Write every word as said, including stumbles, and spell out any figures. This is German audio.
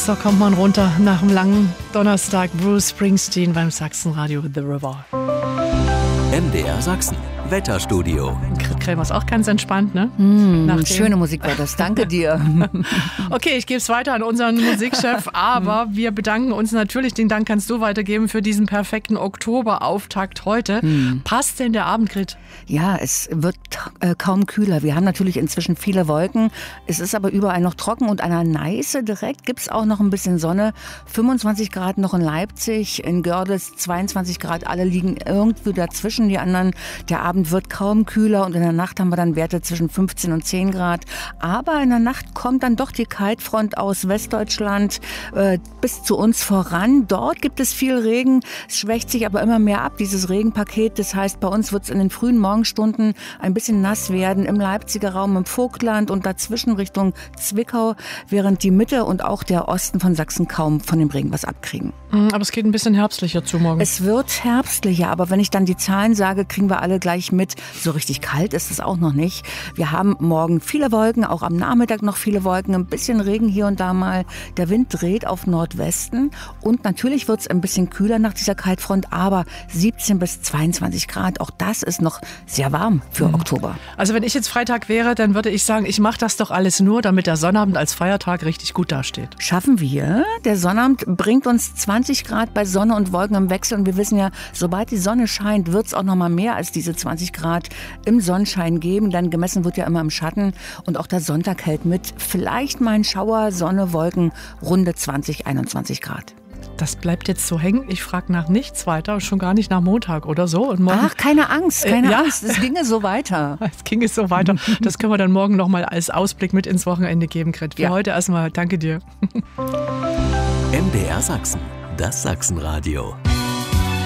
So kommt man runter nach dem langen Donnerstag. Bruce Springsteen beim Sachsenradio The River. M D R Sachsen, Wetterstudio. Grit Krämer ist auch ganz entspannt, ne? Mm, schöne Musik war das, danke dir. Okay, ich gebe es weiter an unseren Musikchef, aber wir bedanken uns natürlich, den Dank kannst du weitergeben, für diesen perfekten Oktoberauftakt heute. Mm. Passt denn der Abend, Grit? Ja, es wird äh, kaum kühler. Wir haben natürlich inzwischen viele Wolken. Es ist aber überall noch trocken und an der Neiße direkt gibt es auch noch ein bisschen Sonne. fünfundzwanzig Grad noch in Leipzig, in Görlitz zweiundzwanzig Grad. Alle liegen irgendwie dazwischen, die anderen. Der Abend wird kaum kühler und in der Nacht haben wir dann Werte zwischen fünfzehn und zehn Grad. Aber in der Nacht kommt dann doch die Kaltfront aus Westdeutschland äh, bis zu uns voran. Dort gibt es viel Regen. Es schwächt sich aber immer mehr ab, dieses Regenpaket. Das heißt, bei uns wird es in den frühen Morgenstunden ein bisschen nass werden. Im Leipziger Raum, im Vogtland und dazwischen Richtung Zwickau, während die Mitte und auch der Osten von Sachsen kaum von dem Regen was abkriegen. Aber es geht ein bisschen herbstlicher zu morgen. Es wird herbstlicher, aber wenn ich dann die Zahlen sage, kriegen wir alle gleich mit. So richtig kalt ist es auch noch nicht. Wir haben morgen viele Wolken, auch am Nachmittag noch viele Wolken, ein bisschen Regen hier und da mal. Der Wind dreht auf Nordwesten und natürlich wird es ein bisschen kühler nach dieser Kaltfront, aber siebzehn bis zweiundzwanzig Grad, auch das ist noch sehr warm für mhm. Oktober. Also wenn ich jetzt Freitag wäre, dann würde ich sagen, ich mache das doch alles nur, damit der Sonnabend als Feiertag richtig gut dasteht. Schaffen wir. Der Sonnabend bringt uns zwanzig Grad bei Sonne und Wolken im Wechsel und wir wissen ja, sobald die Sonne scheint, wird es auch noch mal mehr als diese zwanzig Grad im Sonnenschein geben, denn gemessen wird ja immer im Schatten und auch der Sonntag hält mit. Vielleicht mal ein Schauer, Sonne, Wolken, runde zwanzig, einundzwanzig Grad. Das bleibt jetzt so hängen. Ich frage nach nichts weiter, schon gar nicht nach Montag oder so. Und morgen, Ach, keine Angst, keine äh, ja. Angst, es ginge so weiter. Es ginge so weiter. Das können wir dann morgen noch mal als Ausblick mit ins Wochenende geben, Grit. Für ja. heute erstmal danke dir. M D R Sachsen, das Sachsenradio.